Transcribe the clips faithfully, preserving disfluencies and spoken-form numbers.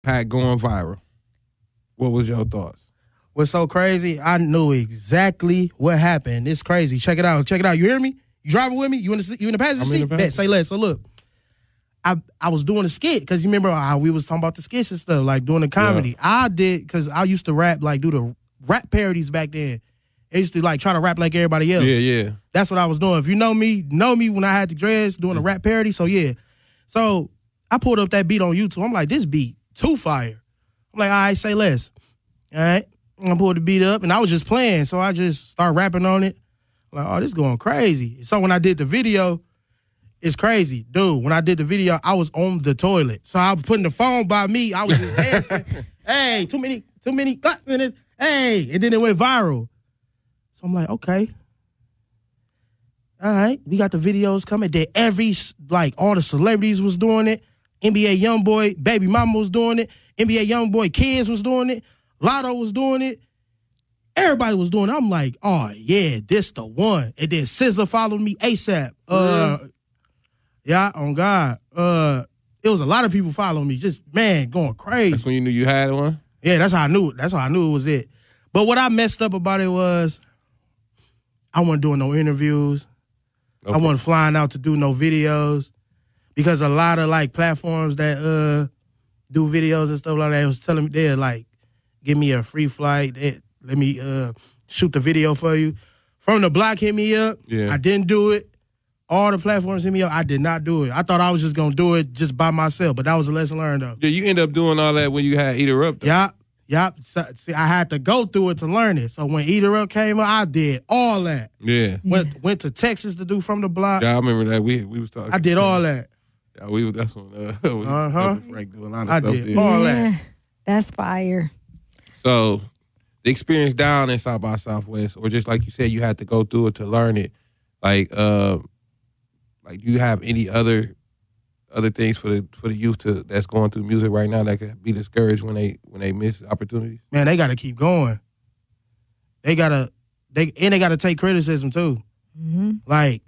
Pat going viral. What was your thoughts? What's so crazy? I knew exactly what happened. It's crazy. Check it out. Check it out. You hear me? You driving with me? You in the you in the passenger I'm in seat? the Bet. Say less. So look, I I was doing a skit because you remember how we was talking about the skits and stuff, like doing the comedy. Yeah. I did because I used to rap, like do the rap parodies back then. I used to like try to rap like everybody else. Yeah, yeah. That's what I was doing. If you know me, know me when I had the dreads doing a rap parody. So yeah. So I pulled up that beat on YouTube. I'm like, this beat too fire. I'm like, all right, say less. All right. I pulled the beat up and I was just playing. So I just started rapping on it. I'm like, oh, this is going crazy. So when I did the video, it's crazy. Dude, when I did the video, I was on the toilet. So I was putting the phone by me. I was just dancing. Hey, too many, too many cuts in this. Hey, and then it went viral. So I'm like, okay. All right, we got the videos coming. Then every, like, all the celebrities was doing it. N B A Youngboy, Baby Mama was doing it. N B A Youngboy Kids was doing it. Lotto was doing it. Everybody was doing it. I'm like, oh, yeah, this the one. And then S Z A followed me ASAP. Uh, yeah, on God. Uh, it was a lot of people following me. Just, man, going crazy. That's when you knew you had one? Yeah, that's how I knew it. That's how I knew it was it. But what I messed up about it was I wasn't doing no interviews. Okay. I wasn't flying out to do no videos because a lot of, like, platforms that uh do videos and stuff like that was telling me they'd, like, give me a free flight. They, let me uh, shoot the video for you. From the Block hit me up. Yeah. I didn't do it. All the platforms hit me up. I did not do it. I thought I was just going to do it just by myself, but that was a lesson learned, though. Yeah, you end up doing all that when you had Eat Her Up, though. Yeah. Yep. So, see, I had to go through it to learn it. So when Eat Her Up came up, I did all that. Yeah. Went went to Texas to do From the Block. Yeah, I remember that. We we was talking. I did all that. Yeah, we that's when uh, we uh-huh. Frank do a lot of I stuff did there. all yeah, that. That's fire. So the experience down in South by Southwest, or just like you said, you had to go through it to learn it. Like, uh, like, do you have any other other things for the for the youth to that's going through music right now that could be discouraged when they when they miss opportunities? Man, they got to keep going. They gotta they and they gotta take criticism too. Mm-hmm. Like,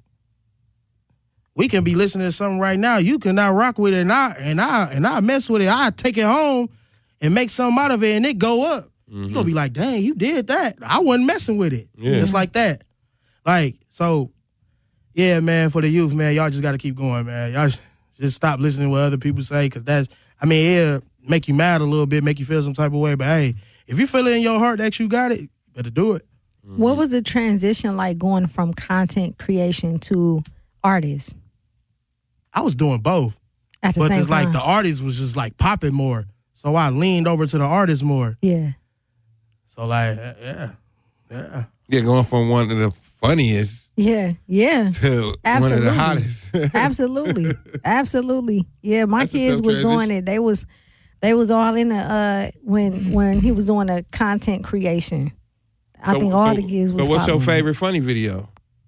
we can be listening to something right now. You cannot rock with it, and I and I and I mess with it. I take it home and make something out of it, and it go up. Mm-hmm. You gonna be like, dang, you did that. I wasn't messing with it. Yeah. Just like that. Like, so, yeah, man, for the youth, man, y'all just got to keep going, man. Y'all just stop listening to what other people say, because that's, I mean, it'll make you mad a little bit, make you feel some type of way. But, hey, if you feel it in your heart that you got it, you better do it. Mm-hmm. What was the transition like going from content creation to artist? I was doing both. At the but same it's time. like the artist was just, like, popping more. So I leaned over to the artist more. Yeah. So, like, yeah, yeah. Yeah, going from one of the funniest Yeah, yeah. to Absolutely. one of the hottest. Absolutely. Absolutely. Yeah, my That's a kids tough was doing transition. it. They was they was all in the uh when when he was doing the content creation. I So- think all so- the kids was So what's your following. favorite funny video?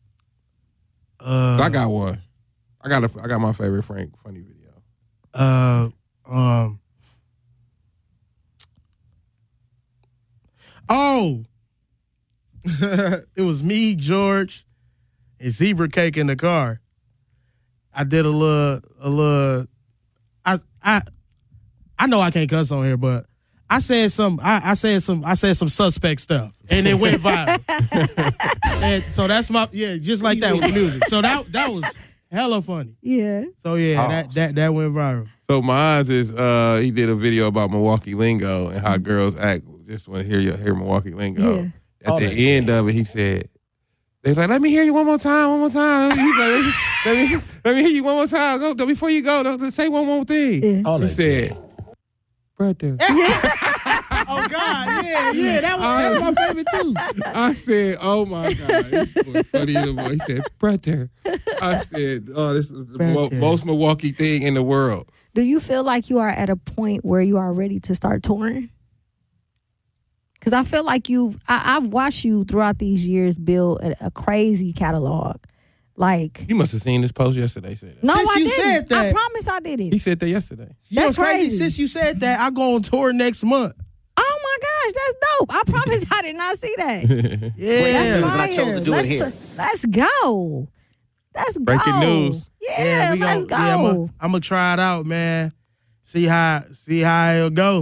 Uh, I got one. I got a, I got my favorite Frank funny video. Uh, um. Oh, it was me, George, and Zebra Cake in the car. I did a little, a little. I, I, I know I can't cuss on here, but I said some. I, I said some. I said some suspect stuff, and it went viral. And so that's my yeah, just like that with the music. So that that was hella funny. Yeah. So yeah, Oh. that that that went viral. So mine is uh, he did a video about Milwaukee lingo and how girls act. Just want to hear you hear Milwaukee lingo. Yeah. At Oh, the that's end of it, he said, "They was like, let me hear you one more time, one more time." He's like, let me let me hear you one more time. Go before you go. Don't, say one more thing. Yeah. Oh, He that's said, "Brother." Oh God, yeah, yeah, that was, that was my favorite too. I said, "Oh my God, this boy funny in the boy." He said, "Brother." I said, "Oh, this is the mo- Brother. most Milwaukee thing in the world." Do you feel like you are at a point where you are ready to start touring? Because I feel like you've, I, I've watched you throughout these years build a, a crazy catalog. Like, You must have seen this post yesterday. Said that. no, Since I you didn't. said that- I promise I did He it. said that yesterday. You know what's That's crazy? crazy. Since you said that, I go on tour next month. Oh my gosh, that's dope. I promise I did not see that. Yeah, That's and fire. I chose to do it let's, here. tr- let's go. Let's Breaking go. news. Yeah, we let's gon- go. yeah, I'm gonna try it out, man. See how see how it'll go.